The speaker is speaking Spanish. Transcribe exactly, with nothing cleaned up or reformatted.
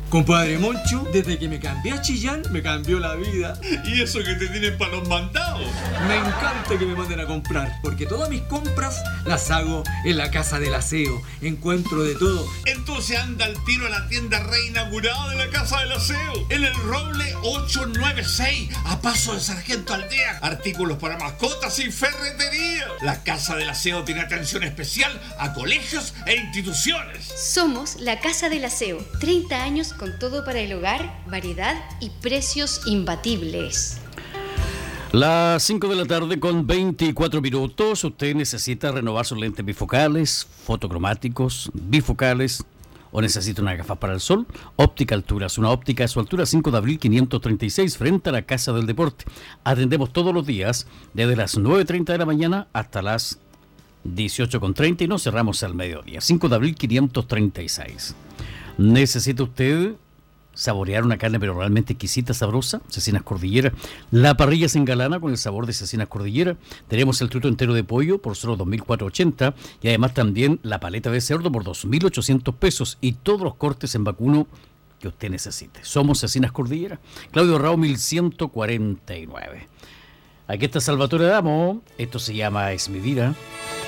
Compadre Moncho, desde que me cambié a Chillán, me cambió la vida. ¿Y eso que te tienen para los mandados? Me encanta que me manden a comprar, porque todas mis compras las hago en la Casa del Aseo. Encuentro de todo. Entonces anda al tiro a la tienda reinaugurada de la Casa del Aseo, en el Roble ochocientos noventa y seis, a paso de Sargento Aldea. Artículos para mascotas y ferretería. La Casa del Aseo tiene atención especial a colegios e instituciones. Somos la Casa del Aseo, treinta años con todo para el hogar, variedad y precios imbatibles. Las cinco de la tarde con veinticuatro minutos. Usted necesita renovar sus lentes bifocales, fotocromáticos, bifocales, o necesita una gafas para el sol. Óptica Alturas, una óptica a su altura, cinco de abril quinientos treinta y seis, frente a la Casa del Deporte. Atendemos todos los días desde las nueve y treinta de la mañana hasta las dieciocho con treinta y nos cerramos al mediodía. cinco de abril quinientos treinta y seis. ¿Necesita usted saborear una carne pero realmente exquisita, sabrosa? Cecinas Cordillera. La parrilla se engalana con el sabor de Cecinas Cordillera. Tenemos el truto entero de pollo por solo dos mil cuatrocientos ochenta y además también la paleta de cerdo por dos mil ochocientos pesos y todos los cortes en vacuno que usted necesite. Somos Cecinas Cordillera. Claudio Rao mil ciento cuarenta y nueve. Aquí está Salvatore Adamo. Esto se llama Es mi vida.